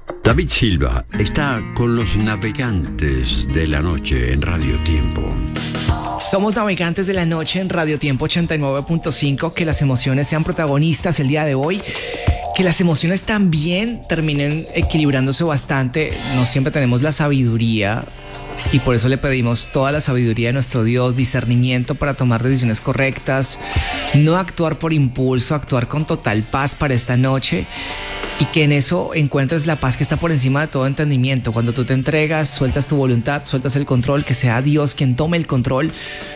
David Silva está con los navegantes de la noche en Radio Tiempo. Somos navegantes de la noche en Radio Tiempo 89.5. Que las emociones sean protagonistas el día de hoy. Que las emociones también terminen equilibrándose bastante. No siempre tenemos la sabiduría y por eso le pedimos toda la sabiduría de nuestro Dios, discernimiento para tomar decisiones correctas, no actuar por impulso, actuar con total paz para esta noche. Y que en eso encuentres la paz que está por encima de todo entendimiento. Cuando tú te entregas, sueltas tu voluntad, sueltas el control, que sea Dios quien tome el control.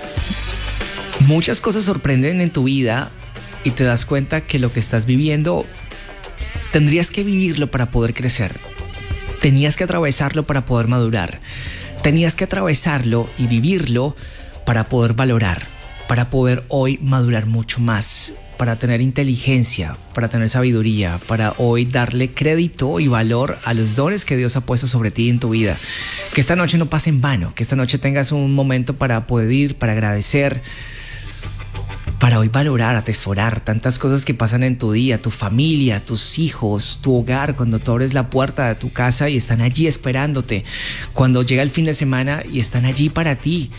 Muchas cosas sorprenden en tu vida y te das cuenta que lo que estás viviendo tendrías que vivirlo para poder crecer. Tenías que atravesarlo para poder madurar. Tenías que atravesarlo y vivirlo para poder valorar, para poder hoy madurar mucho más, para tener inteligencia, para tener sabiduría, para hoy darle crédito y valor a los dones que Dios ha puesto sobre ti en tu vida. Que esta noche no pase en vano, que esta noche tengas un momento para poder ir, para agradecer, para hoy valorar, atesorar tantas cosas que pasan en tu día, tu familia, tus hijos, tu hogar, cuando tú abres la puerta de tu casa y están allí esperándote, cuando llega el fin de semana y están allí para ti.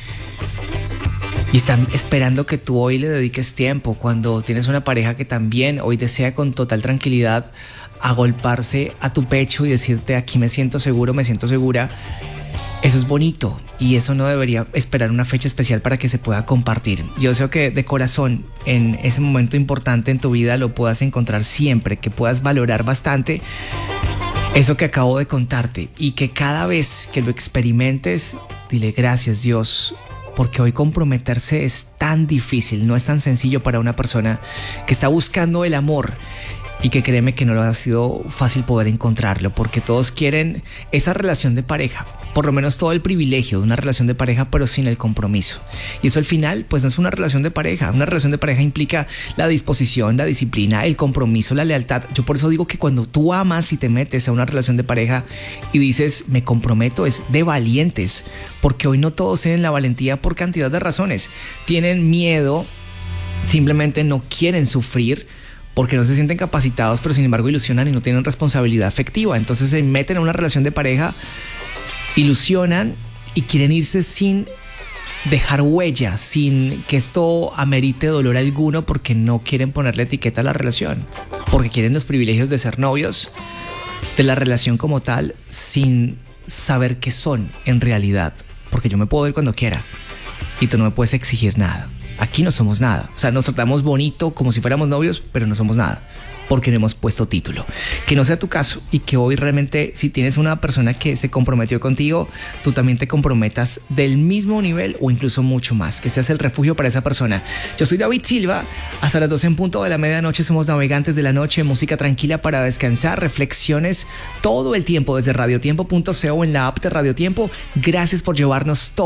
Y están esperando que tú hoy le dediques tiempo, cuando tienes una pareja que también hoy desea con total tranquilidad agolparse a tu pecho y decirte aquí me siento seguro, me siento segura. Eso es bonito y eso no debería esperar una fecha especial para que se pueda compartir. Yo deseo que de corazón en ese momento importante en tu vida lo puedas encontrar siempre, que puedas valorar bastante eso que acabo de contarte y que cada vez que lo experimentes, dile gracias Dios. Porque hoy comprometerse es tan difícil, no es tan sencillo para una persona que está buscando el amor y que créeme que no lo ha sido fácil poder encontrarlo, porque todos quieren esa relación de pareja, por lo menos todo el privilegio de una relación de pareja, pero sin el compromiso. Y eso al final pues no es una relación de pareja. Una relación de pareja implica la disposición, la disciplina, el compromiso, la lealtad. Yo por eso digo que cuando tú amas y te metes a una relación de pareja y dices me comprometo, es de valientes, porque hoy no todos tienen la valentía por cantidad de razones. Tienen miedo, simplemente no quieren sufrir, porque no se sienten capacitados, pero sin embargo ilusionan y no tienen responsabilidad afectiva. Entonces se meten en una relación de pareja, ilusionan y quieren irse sin dejar huella, sin que esto amerite dolor alguno, porque no quieren ponerle etiqueta a la relación, porque quieren los privilegios de ser novios, de la relación como tal, sin saber qué son en realidad. Porque yo me puedo ir cuando quiera y tú no me puedes exigir nada. Aquí no somos nada. O sea, nos tratamos bonito como si fuéramos novios, pero no somos nada porque no hemos puesto título. Que no sea tu caso y que hoy realmente, si tienes una persona que se comprometió contigo, tú también te comprometas del mismo nivel o incluso mucho más, que seas el refugio para esa persona. Yo soy David Silva. Hasta las 12 en punto de la medianoche somos navegantes de la noche, música tranquila para descansar, reflexiones todo el tiempo desde radiotiempo.co en la app de Radio Tiempo. Gracias por llevarnos todo